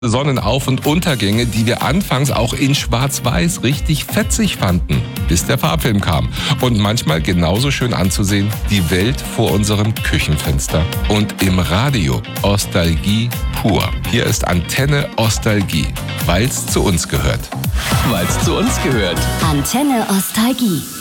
Sonnenauf- und Untergänge, die wir anfangs auch in Schwarz-Weiß richtig fetzig fanden, bis der Farbfilm kam. Und manchmal genauso schön anzusehen, die Welt vor unserem Küchenfenster. Und im Radio Ostalgie pur. Hier ist Antenne Ostalgie, weil's zu uns gehört. Weil's zu uns gehört. Antenne Ostalgie.